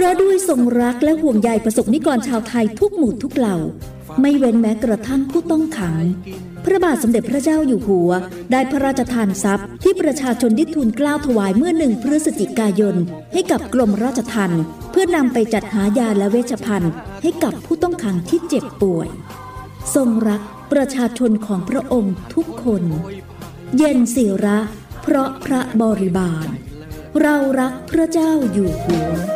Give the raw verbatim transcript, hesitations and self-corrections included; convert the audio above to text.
ราะด้วยทรงรักและห่วงใยประสบนิกรชาวไทยทุกหมู่ทุกเหล่าไม่เว้นแม้กระทั่งผู้ต้องขังพระบาทสมเด็จพระเจ้าอยู่หัวได้พระราชทานทรัพย์ที่ประชาชนได้ทูลเกล้าถวายเมื่อหนึ่งพฤศจิกายนให้กับกรมราชทัณฑ์เพื่อนำไปจัดหายาและเวชภัณฑ์ให้กับผู้ต้องขังที่เจ็บป่วยทรงรักประชาชนของพระองค์ทุกคนเย็นศิระเพราะพระบริบาลเรารักพระเจ้าอยู่หัว